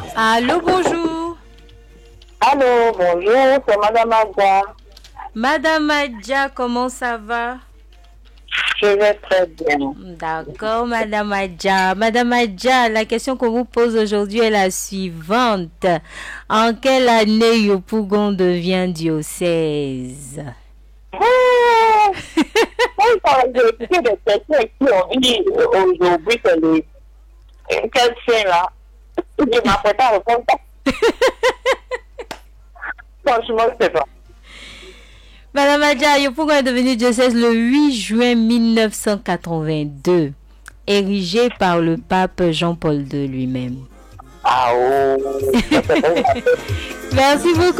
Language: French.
Allô, bonjour. Allô, bonjour, c'est Madame Adja. Madame Adja, comment ça va? Je vais très bien. D'accord, Madame Adja. Madame Adja, la question qu'on vous pose aujourd'hui est la suivante. En quelle année Yopougon devient diocèse? Oh, j'ai écouté des personnes qui ont dit aujourd'hui que les chrétiens là, je m'apprête à répondre. Franchement, je sais pas. Madame Adja, Yopougon est devenu diocèse le 8 juin 1982, érigé par le pape Jean-Paul II lui-même. Ah oh, Merci beaucoup.